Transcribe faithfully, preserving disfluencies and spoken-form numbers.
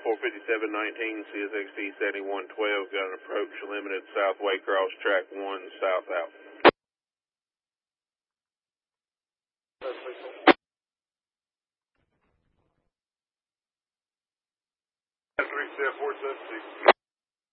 four fifty-seven nineteen, C S X T seventy-one twelve, got an approach limited south Waycross, track one, south out. three seven four seven six.